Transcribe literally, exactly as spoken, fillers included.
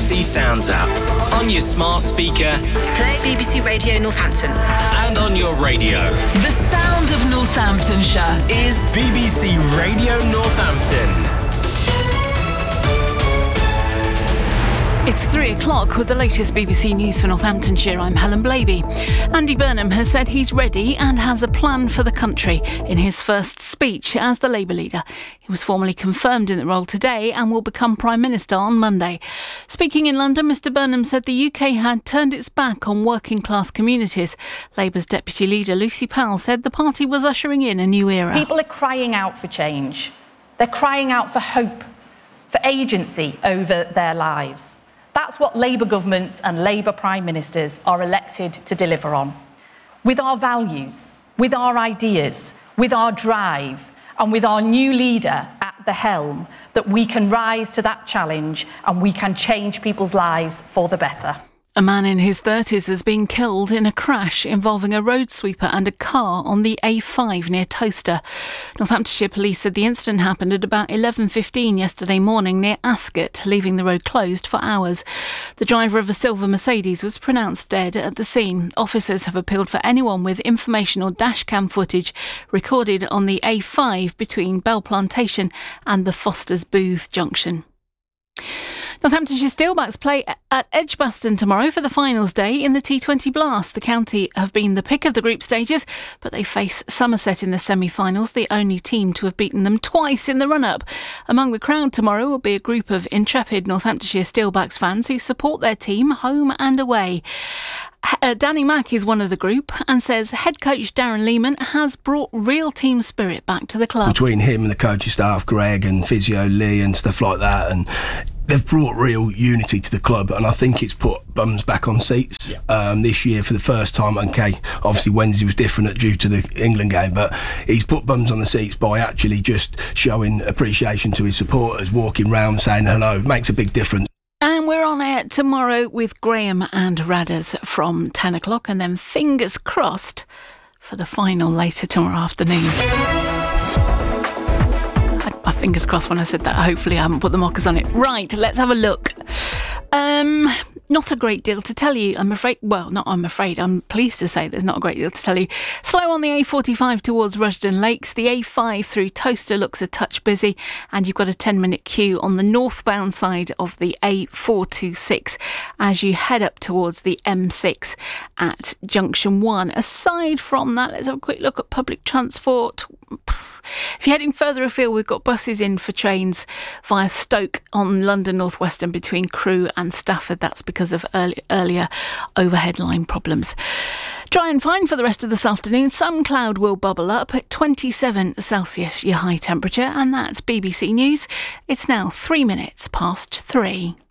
C Sounds app, on your smart speaker, play B B C Radio Northampton, and on your radio. The sound of Northamptonshire is B B C Radio Northampton. It's three o'clock with the latest B B C News for Northamptonshire. I'm Helen Blaby. Andy Burnham has said he's ready and has a plan for the country in his first speech as the Labour leader. He was formally confirmed in the role today and will become Prime Minister on Monday. Speaking in London, Mr Burnham said the U K had turned its back on working class communities. Labour's Deputy Leader Lucy Powell said the party was ushering in a new era. People are crying out for change. They're crying out for hope, for agency over their lives. That's what Labour governments and Labour Prime Ministers are elected to deliver on. With our values, with our ideas, with our drive, and with our new leader at the helm, that we can rise to that challenge and we can change people's lives for the better. A man in his thirties has been killed in a crash involving a road sweeper and a car on the A five near Towcester. Northamptonshire Police said the incident happened at about eleven fifteen yesterday morning near Ascot, leaving the road closed for hours. The driver of a silver Mercedes was pronounced dead at the scene. Officers have appealed for anyone with information or dashcam footage recorded on the A five between Bell Plantation and the Fosters Booth junction. Northamptonshire Steelbacks play at Edgbaston tomorrow for the finals day in the T twenty Blast. The county have been the pick of the group stages, but they face Somerset in the semi-finals, the only team to have beaten them twice in the run-up. Among the crowd tomorrow will be a group of intrepid Northamptonshire Steelbacks fans who support their team home and away. Uh, Danny Mack is one of the group and says head coach Darren Lehman has brought real team spirit back to the club. Between him and the coaching staff, Greg and physio Lee and stuff like that, and they've brought real unity to the club, and I think it's put bums back on seats yeah. um, this year for the first time. Okay, obviously Wednesday was different due to the England game, but he's put bums on the seats by actually just showing appreciation to his supporters, walking round saying hello. It makes a big difference. And we're on air tomorrow with Graham and Radders from ten o'clock, and then fingers crossed for the final later tomorrow afternoon. I had my fingers crossed when I said that. Hopefully I haven't put the mockers on it. Right, let's have a look. Um, not a great deal to tell you, I'm afraid. Well, not I'm afraid. I'm pleased to say there's not a great deal to tell you. Slow on the A forty-five towards Rushden Lakes. The A five through Towcester looks a touch busy, and you've got a ten-minute queue on the northbound side of the A four twenty-six as you head up towards the M six at Junction one. Aside from that, let's have a quick look at public transport. If you're heading further afield, we've got buses in for trains via Stoke on London North Western between Crewe and Stafford. That's because of early, earlier overhead line problems. Dry and fine for the rest of this afternoon. Some cloud will bubble up at twenty-seven Celsius, your high temperature. And that's B B C News. It's now three minutes past three.